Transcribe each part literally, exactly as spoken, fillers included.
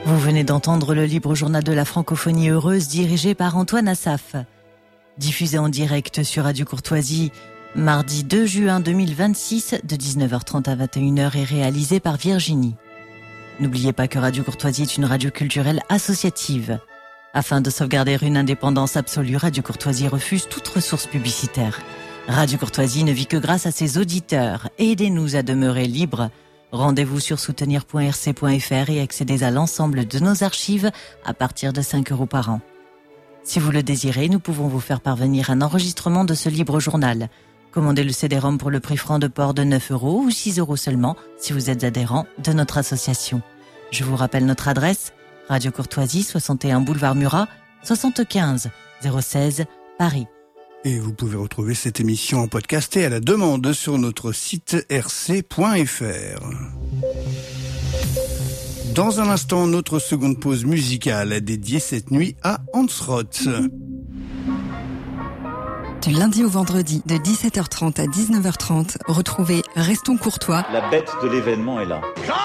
Vous venez d'entendre le libre journal de la francophonie heureuse dirigé par Antoine Assaf. Diffusé en direct sur Radio Courtoisie, mardi deux juin deux mille vingt-six, de dix-neuf heures trente à vingt et une heures et réalisé par Virginie. N'oubliez pas que Radio Courtoisie est une radio culturelle associative. Afin de sauvegarder une indépendance absolue, Radio Courtoisie refuse toute ressource publicitaire. Radio Courtoisie ne vit que grâce à ses auditeurs. Aidez-nous à demeurer libres. Rendez-vous sur soutenir point r c point f r et accédez à l'ensemble de nos archives à partir de cinq euros par an. Si vous le désirez, nous pouvons vous faire parvenir un enregistrement de ce libre journal. Commandez le C D-ROM pour le prix franc de port de neuf euros ou six euros seulement si vous êtes adhérent de notre association. Je vous rappelle notre adresse, Radio Courtoisie, soixante et un boulevard Murat, soixante-quinze zéro seize, Paris. Et vous pouvez retrouver cette émission en podcast et à la demande sur notre site r c point f r. Dans un instant, notre seconde pause musicale dédiée cette nuit à Hans Roth. Du lundi au vendredi, de dix-sept heures trente à dix-neuf heures trente, retrouvez Restons Courtois. La bête de l'événement est là.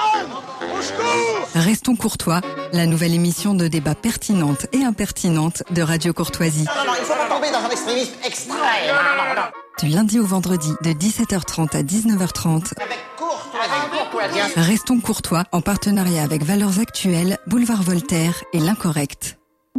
Restons Courtois, la nouvelle émission de débat pertinente et impertinente de Radio Courtoisie. Non, non, il faut pas tomber dans un extrémisme extrême. Non, non, non. Du lundi au vendredi, de dix-sept heures trente à dix-neuf heures trente. Avec courtoisie. Restons Courtois, en partenariat avec Valeurs Actuelles, Boulevard Voltaire et L'Incorrect.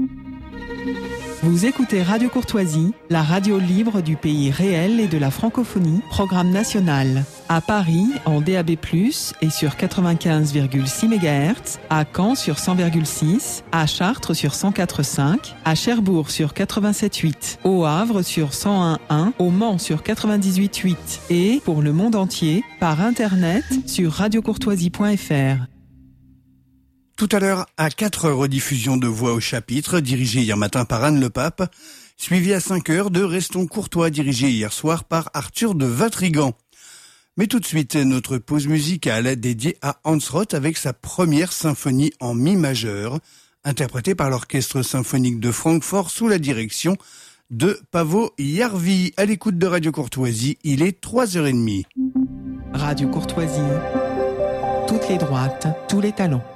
Vous écoutez Radio Courtoisie, la radio libre du pays réel et de la francophonie, programme national. À Paris, en D A B plus, et sur quatre-vingt-quinze virgule six mégahertz, à Caen sur cent virgule six, à Chartres sur cent quatre virgule cinq, à Cherbourg sur quatre-vingt-sept virgule huit, au Havre sur cent un virgule un, au Mans sur quatre-vingt-dix-huit virgule huit et, pour le monde entier, par Internet sur radio courtoisie point f r. Tout à l'heure, à quatre heures, rediffusion de Voix au chapitre, dirigée hier matin par Anne Le Pape, suivi à cinq heures de Restons Courtois, dirigé hier soir par Arthur de Vatrigan. Mais tout de suite, notre pause musicale dédiée à Hans Roth avec sa première symphonie en mi majeur, interprétée par l'Orchestre symphonique de Francfort sous la direction de Paavo Järvi. À l'écoute de Radio Courtoisie, il est trois heures trente. Radio Courtoisie, toutes les droites, tous les talents.